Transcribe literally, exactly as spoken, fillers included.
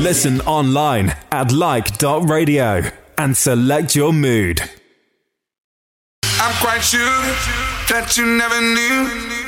Listen online at like dot radio and select your mood. I'm quite sure that you never knew